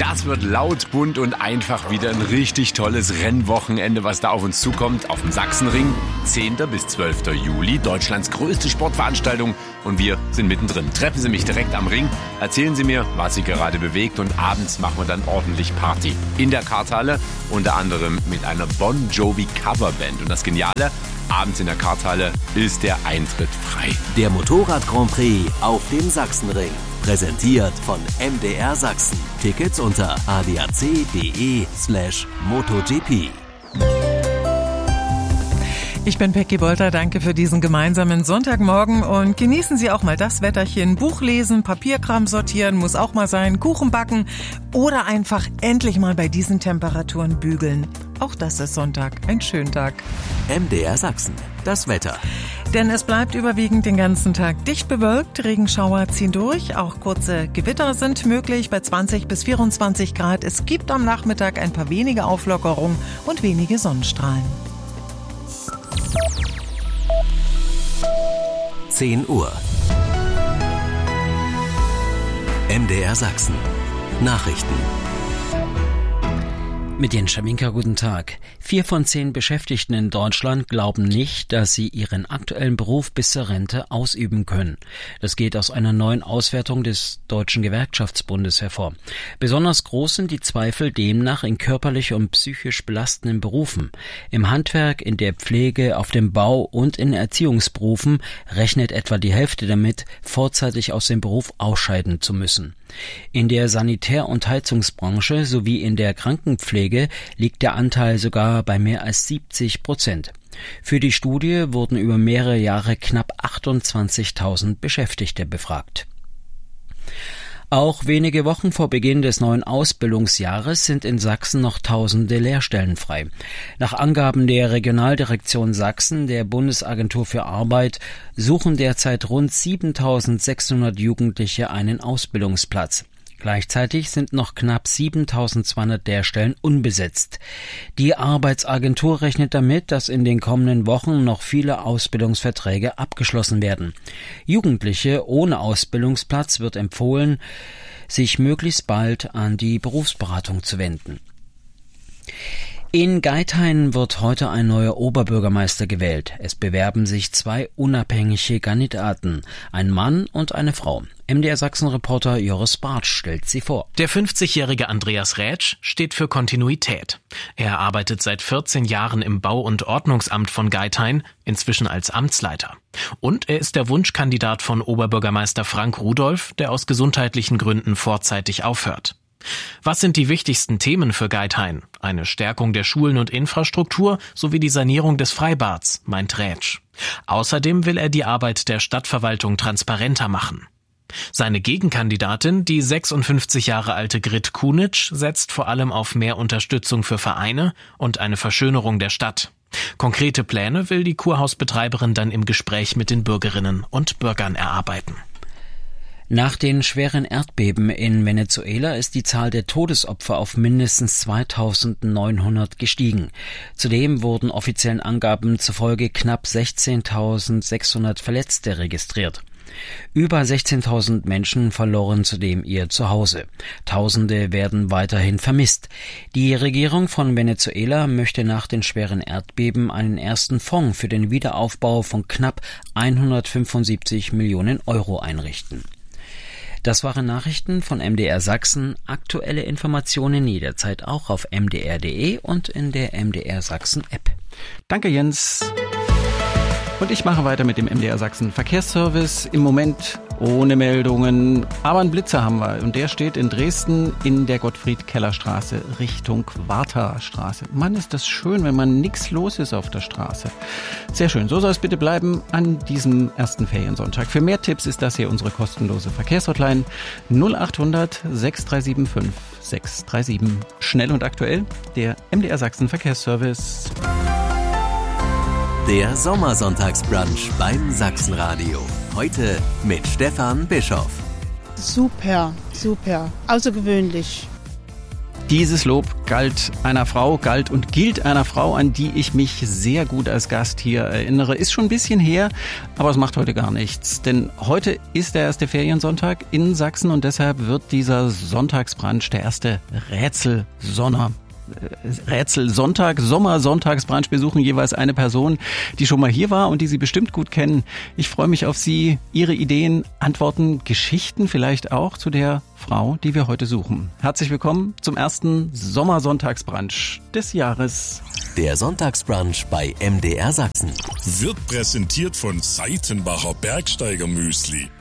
Das wird laut, bunt und einfach wieder ein richtig tolles Rennwochenende, was da auf uns zukommt. Auf dem Sachsenring, 10. bis 12. Juli, Deutschlands größte Sportveranstaltung. Und wir sind mittendrin. Treffen Sie mich direkt am Ring, erzählen Sie mir, was Sie gerade bewegt. Und abends machen wir dann ordentlich Party. In der Karthalle, unter anderem mit einer Bon Jovi Coverband. Und das Geniale, abends in der Karthalle ist der Eintritt frei. Der Motorrad Grand Prix auf dem Sachsenring. Präsentiert von MDR Sachsen. Tickets unter adac.de/MotoGP. Ich bin Peggy Bolter, danke für diesen gemeinsamen Sonntagmorgen und genießen Sie auch mal das Wetterchen. Buch lesen, Papierkram sortieren, muss auch mal sein, Kuchen backen oder einfach endlich mal bei diesen Temperaturen bügeln. Auch das ist Sonntag, ein schöner Tag. MDR Sachsen, das Wetter. Denn es bleibt überwiegend den ganzen Tag dicht bewölkt, Regenschauer ziehen durch, auch kurze Gewitter sind möglich bei 20 bis 24 Grad. Es gibt am Nachmittag ein paar wenige Auflockerungen und wenige Sonnenstrahlen. 10 Uhr. MDR Sachsen. Nachrichten. Mit Jens Schawinka, guten Tag. 4 von 10 Beschäftigten in Deutschland glauben nicht, dass sie ihren aktuellen Beruf bis zur Rente ausüben können. Das geht aus einer neuen Auswertung des Deutschen Gewerkschaftsbundes hervor. Besonders groß sind die Zweifel demnach in körperlich und psychisch belastenden Berufen. Im Handwerk, in der Pflege, auf dem Bau und in Erziehungsberufen rechnet etwa die Hälfte damit, vorzeitig aus dem Beruf ausscheiden zu müssen. In der Sanitär- und Heizungsbranche sowie in der Krankenpflege liegt der Anteil sogar bei mehr als 70%. Für die Studie wurden über mehrere Jahre knapp 28.000 Beschäftigte befragt. Auch wenige Wochen vor Beginn des neuen Ausbildungsjahres sind in Sachsen noch tausende Lehrstellen frei. Nach Angaben der Regionaldirektion Sachsen, der Bundesagentur für Arbeit, suchen derzeit rund 7.600 Jugendliche einen Ausbildungsplatz. Gleichzeitig sind noch knapp 7.200 Lehrstellen unbesetzt. Die Arbeitsagentur rechnet damit, dass in den kommenden Wochen noch viele Ausbildungsverträge abgeschlossen werden. Jugendliche ohne Ausbildungsplatz wird empfohlen, sich möglichst bald an die Berufsberatung zu wenden. In Geithain wird heute ein neuer Oberbürgermeister gewählt. Es bewerben sich 2 unabhängige Kandidaten, ein Mann und eine Frau. MDR Sachsen-Reporter Joris Bartsch stellt sie vor. Der 50-jährige Andreas Rätsch steht für Kontinuität. Er arbeitet seit 14 Jahren im Bau- und Ordnungsamt von Geithain, inzwischen als Amtsleiter. Und er ist der Wunschkandidat von Oberbürgermeister Frank Rudolph, der aus gesundheitlichen Gründen vorzeitig aufhört. Was sind die wichtigsten Themen für Geithain? Eine Stärkung der Schulen und Infrastruktur sowie die Sanierung des Freibads, meint Rätsch. Außerdem will er die Arbeit der Stadtverwaltung transparenter machen. Seine Gegenkandidatin, die 56 Jahre alte Grit Kunitsch, setzt vor allem auf mehr Unterstützung für Vereine und eine Verschönerung der Stadt. Konkrete Pläne will die Kurhausbetreiberin dann im Gespräch mit den Bürgerinnen und Bürgern erarbeiten. Nach den schweren Erdbeben in Venezuela ist die Zahl der Todesopfer auf mindestens 2.900 gestiegen. Zudem wurden offiziellen Angaben zufolge knapp 16.600 Verletzte registriert. Über 16.000 Menschen verloren zudem ihr Zuhause. Tausende werden weiterhin vermisst. Die Regierung von Venezuela möchte nach den schweren Erdbeben einen ersten Fonds für den Wiederaufbau von knapp 175 Millionen Euro einrichten. Das waren Nachrichten von MDR Sachsen. Aktuelle Informationen jederzeit auch auf mdr.de und in der MDR Sachsen App. Danke, Jens. Und ich mache weiter mit dem MDR Sachsen Verkehrsservice. Im Moment ohne Meldungen, aber einen Blitzer haben wir. Und der steht in Dresden in der Gottfried-Keller-Straße Richtung Warthastraße. Mann, ist das schön, wenn man nichts los ist auf der Straße. Sehr schön. So soll es bitte bleiben an diesem ersten Feriensonntag. Für mehr Tipps ist das hier unsere kostenlose Verkehrshotline 0800 6375 637. Schnell und aktuell, der MDR Sachsen Verkehrsservice. Der Sommersonntagsbrunch beim Sachsenradio. Heute mit Stefan Bischoff. Super, außergewöhnlich. Dieses Lob galt und gilt einer Frau, an die ich mich sehr gut als Gast hier erinnere. Ist schon ein bisschen her, aber es macht heute gar nichts. Denn heute ist der erste Feriensonntag in Sachsen und deshalb wird dieser Sonntagsbrunch der erste Sommersonntagsbrunch besuchen jeweils eine Person, die schon mal hier war und die Sie bestimmt gut kennen. Ich freue mich auf Sie, Ihre Ideen, Antworten, Geschichten vielleicht auch zu der Frau, die wir heute suchen. Herzlich willkommen zum ersten Sommersonntagsbrunch des Jahres. Der Sonntagsbrunch bei MDR Sachsen wird präsentiert von Seitenbacher Bergsteiger Müsli.